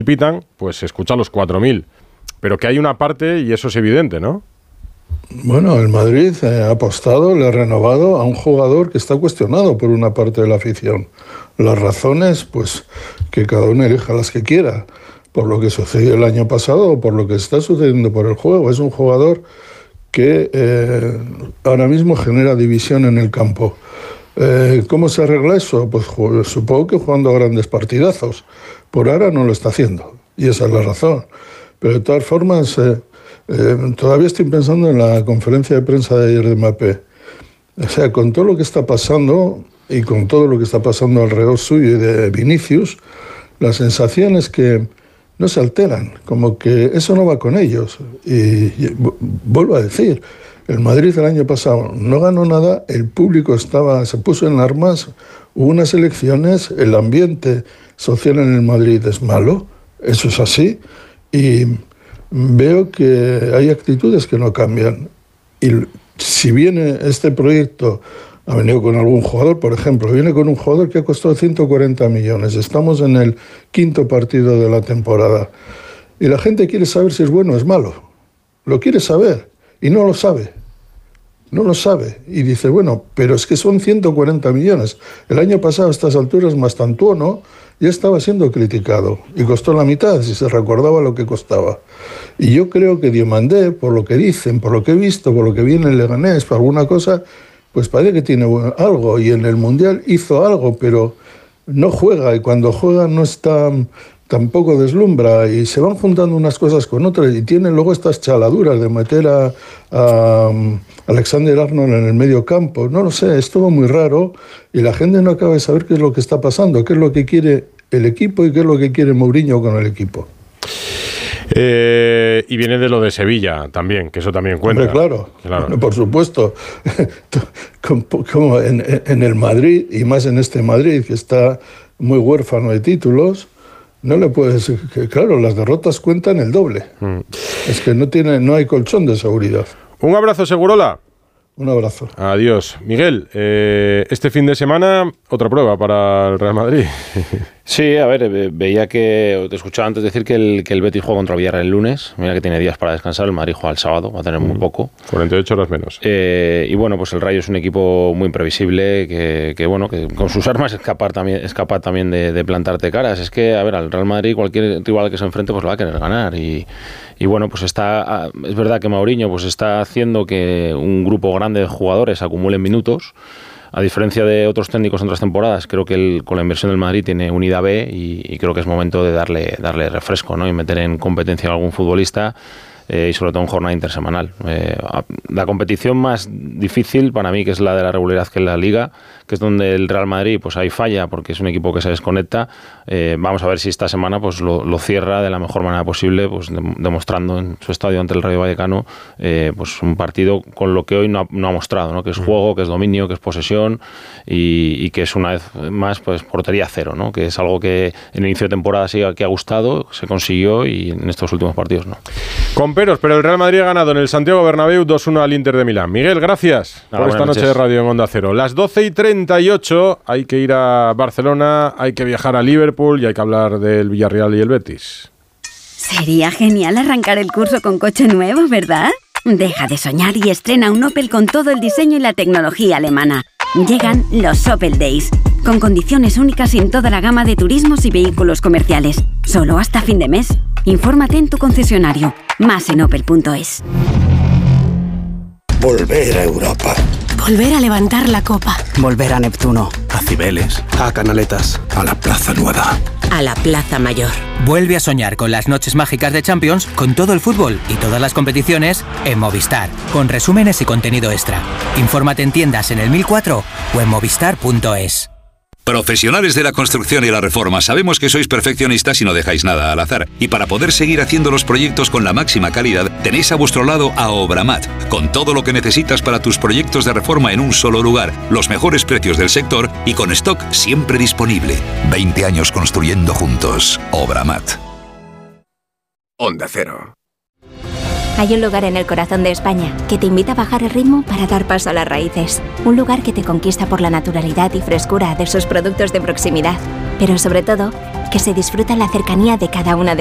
pitan, pues se escucha a los 4.000. Pero que hay una parte, y eso es evidente, ¿no? Bueno, el Madrid ha apostado, le ha renovado a un jugador que está cuestionado por una parte de la afición. Las razones, pues, que cada uno elija las que quiera, por lo que sucedió el año pasado o por lo que está sucediendo por el juego. Es un jugador que ahora mismo genera división en el campo. ¿Cómo se arregla eso? Pues supongo que jugando grandes partidazos. Por ahora no lo está haciendo, y esa es la razón. Pero de todas formas, todavía estoy pensando en la conferencia de prensa de ayer de Mbappé. O sea, con todo lo que está pasando y con todo lo que está pasando alrededor suyo y de Vinicius, la sensación es que no se alteran, como que eso no va con ellos. Y vuelvo a decir, el Madrid el año pasado no ganó nada, el público se puso en armas, hubo unas elecciones, el ambiente social en el Madrid es malo, eso es así, y veo que hay actitudes que no cambian. Y si viene este proyecto, ha venido con algún jugador, por ejemplo, viene con un jugador que ha costado 140 millones, estamos en el 5º partido de la temporada, y la gente quiere saber si es bueno o es malo, lo quiere saber, y no lo sabe. No lo sabe. Y dice, bueno, pero es que son 140 millones. El año pasado, a estas alturas, Mastantuono ya estaba siendo criticado. Y costó la mitad, si se recordaba lo que costaba. Y yo creo que Diomandé, por lo que dicen, por lo que he visto, por lo que viene en Leganés, por alguna cosa, pues parece que tiene algo. Y en el Mundial hizo algo, pero no juega. Y cuando juega no está... tampoco deslumbra, y se van juntando unas cosas con otras, y tienen luego estas chaladuras de meter a Alexander-Arnold en el medio campo. No lo sé, es todo muy raro, y la gente no acaba de saber qué es lo que está pasando, qué es lo que quiere el equipo y qué es lo que quiere Mourinho con el equipo. Y viene de lo de Sevilla también, que eso también cuenta. Hombre, claro. Por supuesto. Como en el Madrid, y más en este Madrid, que está muy huérfano de títulos, no le puedes... Claro, las derrotas cuentan el doble. Es que no hay colchón de seguridad. Un abrazo, Segurola. Un abrazo. Adiós. Miguel, este fin de semana, otra prueba para el Real Madrid. Sí, a ver, veía que... Te escuchaba antes decir que el Betis juega contra Villarreal el lunes. Mira que tiene días para descansar. El Madrid juega el sábado, va a tener muy poco. 48 horas menos. Y bueno, pues el Rayo es un equipo muy imprevisible que bueno, que con sus armas es capaz también de plantarte caras. Es que, a ver, al Real Madrid cualquier rival que se enfrente pues lo va a querer ganar. Y bueno, pues es verdad que Mourinho pues está haciendo que un grupo grande de jugadores acumulen minutos. A diferencia de otros técnicos en otras temporadas, creo que con la inversión del Madrid tiene unidad B y creo que es momento de darle refresco, ¿no? Y meter en competencia a algún futbolista y sobre todo en jornada intersemanal. La competición más difícil para mí, que es la de la regularidad, que es la Liga, que es donde el Real Madrid pues ahí falla porque es un equipo que se desconecta. Vamos a ver si esta semana pues lo cierra de la mejor manera posible, pues demostrando en su estadio ante el Rayo Vallecano pues un partido con lo que hoy no ha mostrado, ¿no? Que es juego, que es dominio, que es posesión y que es una vez más pues portería cero, ¿no? Que es algo que en el inicio de temporada sí que ha gustado, se consiguió, y en estos últimos partidos no. Con peros, pero el Real Madrid ha ganado en el Santiago Bernabéu 2-1 al Inter de Milán. Miguel, gracias por esta noche de radio en Onda Cero. Las 12:38, hay que ir a Barcelona, hay que viajar a Liverpool y hay que hablar del Villarreal y el Betis. Sería genial arrancar el curso con coche nuevo, ¿verdad? Deja de soñar y estrena un Opel con todo el diseño y la tecnología alemana. Llegan los Opel Days, con condiciones únicas en toda la gama de turismos y vehículos comerciales. Solo hasta fin de mes. Infórmate en tu concesionario. Más en opel.es. Volver a Europa. Volver a levantar la copa. Volver a Neptuno. A Cibeles. A Canaletas. A la Plaza Nueva. A la Plaza Mayor. Vuelve a soñar con las noches mágicas de Champions, con todo el fútbol y todas las competiciones en Movistar, con resúmenes y contenido extra. Infórmate en tiendas en el 1004 o en movistar.es. Profesionales de la construcción y la reforma, sabemos que sois perfeccionistas y no dejáis nada al azar. Y para poder seguir haciendo los proyectos con la máxima calidad, tenéis a vuestro lado a Obramat, con todo lo que necesitas para tus proyectos de reforma en un solo lugar, los mejores precios del sector y con stock siempre disponible. 20 años construyendo juntos. Obramat. Onda Cero. Hay un lugar en el corazón de España que te invita a bajar el ritmo para dar paso a las raíces. Un lugar que te conquista por la naturalidad y frescura de sus productos de proximidad. Pero sobre todo, que se disfruta en la cercanía de cada una de